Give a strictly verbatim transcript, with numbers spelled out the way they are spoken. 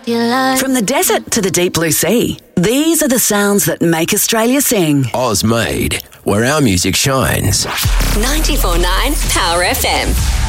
From the desert to the deep blue sea, these are the sounds that make Australia sing. Oz Made, where our music shines. ninety-four point nine Power F M.